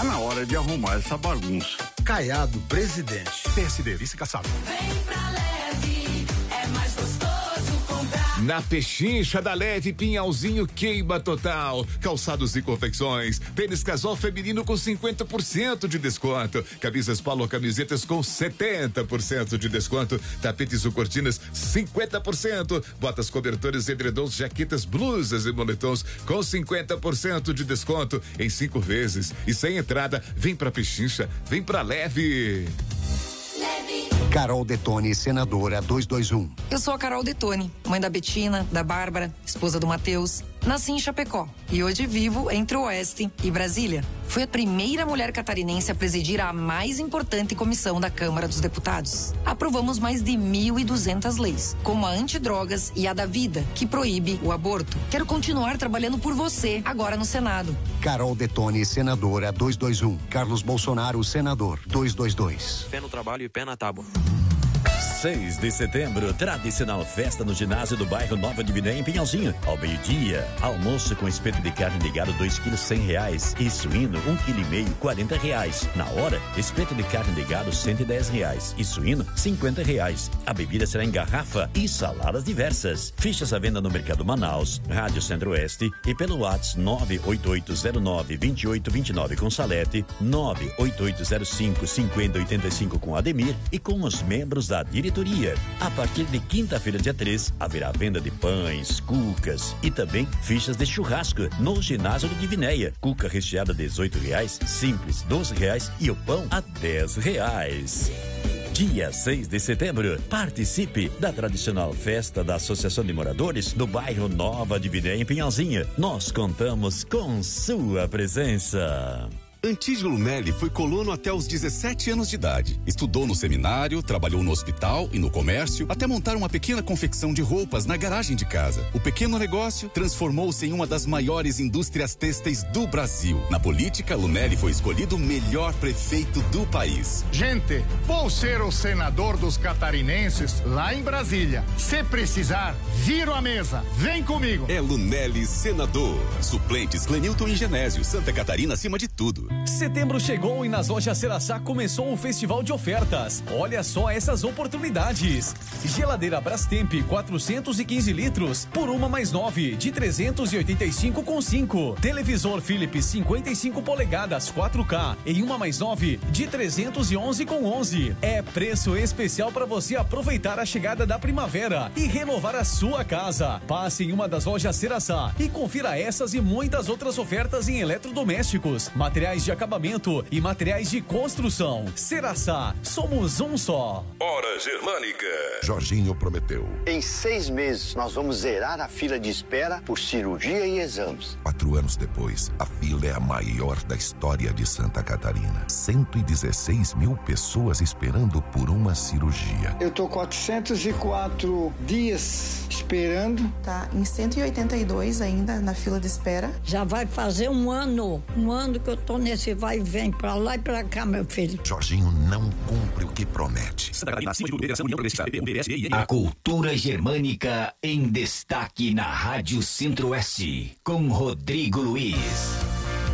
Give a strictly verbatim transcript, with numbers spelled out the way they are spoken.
Tá na hora de arrumar essa bagunça. Caiado Presidente. P S D, vice-caçado. Vem pra Leve, é mais gostoso comprar. Na Pechincha da Leve, Pinhalzinho queima total. Calçados e confecções. Tênis casual feminino com cinquenta por cento de desconto. Camisas polo, camisetas com setenta por cento de desconto. Tapetes ou cortinas cinquenta por cento. Botas, cobertores, edredons, jaquetas, blusas e moletons com cinquenta por cento de desconto em cinco vezes. E sem entrada, vem pra Pechincha, vem pra Leve. Leve. Carol Detone, senadora duzentos e vinte e um. Eu sou a Carol Detone, mãe da Betina, da Bárbara, esposa do Matheus. Nasci em Chapecó e hoje vivo entre o Oeste e Brasília. Fui a primeira mulher catarinense a presidir a mais importante comissão da Câmara dos Deputados. Aprovamos mais de mil e duzentas leis, como a antidrogas e a da vida, que proíbe o aborto. Quero continuar trabalhando por você, agora no Senado. Carol Detone, senadora duzentos e vinte e um. Carlos Bolsonaro, senador duzentos e vinte e dois. Pé no trabalho e pé na tábua. seis de setembro, tradicional festa no ginásio do bairro Nova Divinéia em Pinhalzinho. Ao meio-dia, almoço com espeto de carne de gado dois quilos cem reais e suíno um quilo e meio quarenta reais. Na hora, espeto de carne de gado cento e dez reais e suíno cinquenta reais. A bebida será em garrafa e saladas diversas. Fichas à venda no Mercado Manaus, Rádio Centro-Oeste e pelo WhatsApp nove oito oito zero nove dois oito dois nove com Salete, nove oito oito zero cinco cinco zero oito cinco com Ademir e com os membros da diretoria. A partir de quinta-feira, dia três, haverá venda de pães, cucas e também fichas de churrasco no ginásio do Divinéia. Cuca recheada dezoito reais, simples doze reais e o pão a dez reais. Dia seis de setembro, participe da tradicional festa da Associação de Moradores do bairro Nova Divinéia em Pinhalzinho. Nós contamos com sua presença. Antídio Lunelli foi colono até os dezessete anos de idade. Estudou no seminário, trabalhou no hospital e no comércio, até montar uma pequena confecção de roupas na garagem de casa. O pequeno negócio transformou-se em uma das maiores indústrias têxteis do Brasil. Na política, Lunelli foi escolhido o melhor prefeito do país. Gente, vou ser o senador dos catarinenses lá em Brasília. Se precisar, viro a mesa. Vem comigo. É Lunelli, senador. Suplentes Clenilton e Genésio. Santa Catarina acima de tudo. Setembro chegou e nas lojas Ceraçá começou o festival de ofertas. Olha só essas oportunidades. Geladeira Brastemp quatrocentos e quinze litros por uma mais nove de trezentos e oitenta e cinco com cinco. Televisor Philips cinquenta e cinco polegadas quatro K em uma mais nove de trezentos e onze com onze. É preço especial para você aproveitar a chegada da primavera e renovar a sua casa. Passe em uma das lojas Ceraçá e confira essas e muitas outras ofertas em eletrodomésticos, materiais de acabamento e materiais de construção. Ceraçá, somos um só. Hora Germânica. Jorginho prometeu. Em seis meses, nós vamos zerar a fila de espera por cirurgia e exames. Quatro anos depois, a fila é a maior da história de Santa Catarina. cento e dezesseis mil pessoas esperando por uma cirurgia. Eu tô quatrocentos e quatro dias esperando. Tá em cento e oitenta e dois ainda na fila de espera. Já vai fazer um ano, um ano que eu tô nesse vai e vem pra lá e pra cá, meu filho. Jorginho não cumpre o que promete. A cultura germânica em destaque na Rádio Centro-Oeste, com Rodrigo Luiz.